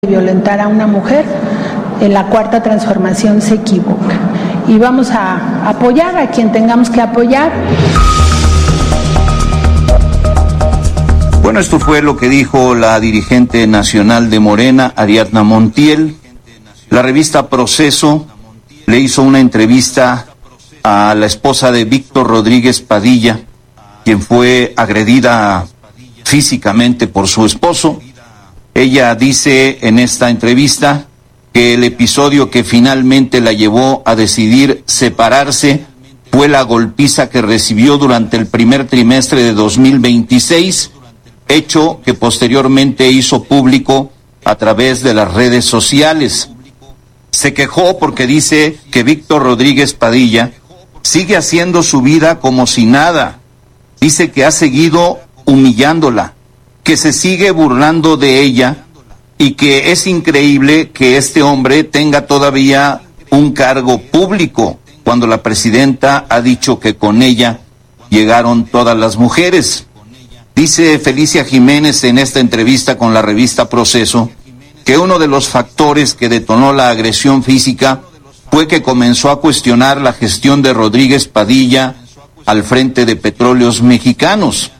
violentar a una mujer, en la Cuarta Transformación se equivoca. Y vamos a apoyar a quien tengamos que apoyar. Bueno, esto fue lo que dijo la dirigente nacional de Morena, Ariadna Montiel. La revista Proceso le hizo una entrevista a la esposa de Víctor Rodríguez Padilla, quien fue agredida físicamente por su esposo. Ella dice en esta entrevista que el episodio que finalmente la llevó a decidir separarse fue la golpiza que recibió durante el primer trimestre de 2026, hecho que posteriormente hizo público a través de las redes sociales. Se quejó porque dice que Víctor Rodríguez Padilla sigue haciendo su vida como si nada. Dice que ha seguido humillándola, que se sigue burlando de ella y que es increíble que este hombre tenga todavía un cargo público cuando la presidenta ha dicho que con ella llegaron todas las mujeres. Dice Felicia Jiménez en esta entrevista con la revista Proceso que uno de los factores que detonó la agresión física fue que comenzó a cuestionar la gestión de Rodríguez Padilla al frente de Petróleos Mexicanos.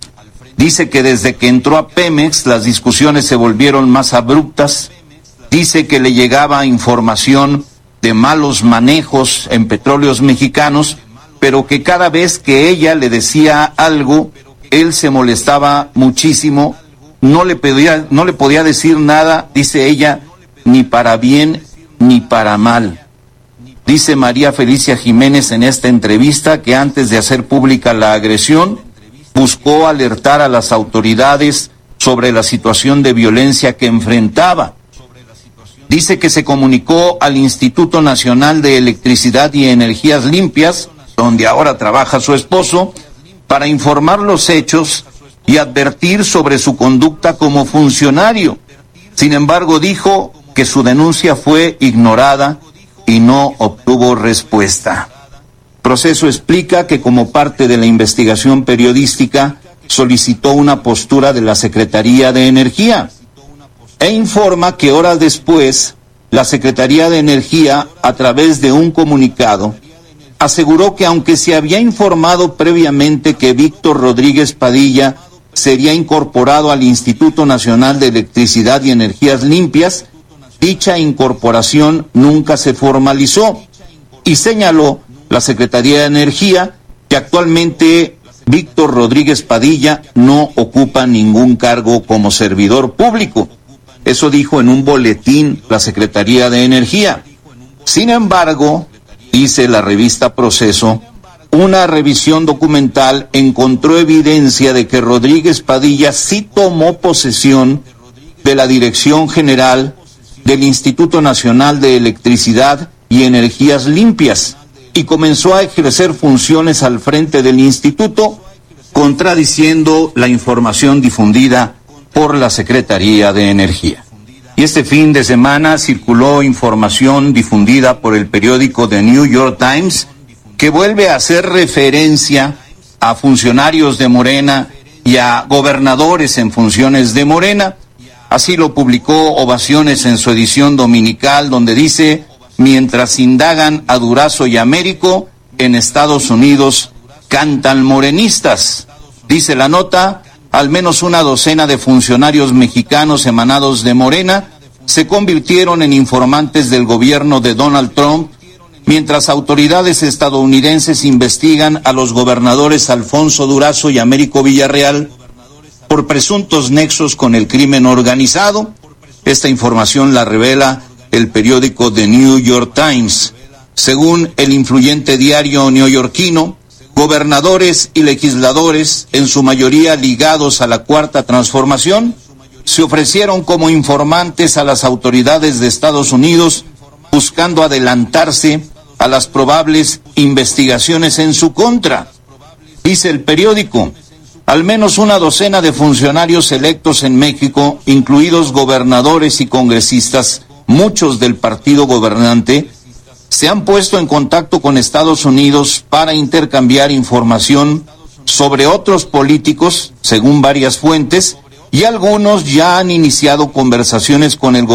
Dice que desde que entró a Pemex las discusiones se volvieron más abruptas. Dice que le llegaba información de malos manejos en Petróleos Mexicanos, pero que cada vez que ella le decía algo, él se molestaba muchísimo, no le podía decir nada, dice ella, ni para bien ni para mal. Dice María Felicia Jiménez en esta entrevista que antes de hacer pública la agresión, buscó alertar a las autoridades sobre la situación de violencia que enfrentaba. Dice que se comunicó al Instituto Nacional de Electricidad y Energías Limpias, donde ahora trabaja su esposo, para informar los hechos y advertir sobre su conducta como funcionario. Sin embargo, dijo que su denuncia fue ignorada y no obtuvo respuesta. Proceso explica que como parte de la investigación periodística solicitó una postura de la Secretaría de Energía e informa que horas después la Secretaría de Energía, a través de un comunicado, aseguró que aunque se había informado previamente que Víctor Rodríguez Padilla sería incorporado al Instituto Nacional de Electricidad y Energías Limpias, dicha incorporación nunca se formalizó y señaló la Secretaría de Energía que actualmente Víctor Rodríguez Padilla no ocupa ningún cargo como servidor público. Eso dijo en un boletín la Secretaría de Energía. Sin embargo, dice la revista Proceso, una revisión documental encontró evidencia de que Rodríguez Padilla sí tomó posesión de la Dirección General del Instituto Nacional de Electricidad y Energías Limpias y comenzó a ejercer funciones al frente del instituto, contradiciendo la información difundida por la Secretaría de Energía. Y este fin de semana circuló información difundida por el periódico The New York Times que vuelve a hacer referencia a funcionarios de Morena y a gobernadores en funciones de Morena. Así lo publicó Ovaciones en su edición dominical, donde dice: mientras indagan a Durazo y Américo, en Estados Unidos cantan morenistas. Dice la nota, al menos una docena de funcionarios mexicanos emanados de Morena se convirtieron en informantes del gobierno de Donald Trump, mientras autoridades estadounidenses investigan a los gobernadores Alfonso Durazo y Américo Villarreal por presuntos nexos con el crimen organizado. Esta información la revela el periódico The New York Times. Según el influyente diario neoyorquino, gobernadores y legisladores, en su mayoría ligados a la Cuarta Transformación, se ofrecieron como informantes a las autoridades de Estados Unidos, buscando adelantarse a las probables investigaciones en su contra. Dice el periódico, al menos una docena de funcionarios electos en México, incluidos gobernadores y congresistas, muchos del partido gobernante, se han puesto en contacto con Estados Unidos para intercambiar información sobre otros políticos, según varias fuentes, y algunos ya han iniciado conversaciones con el gobierno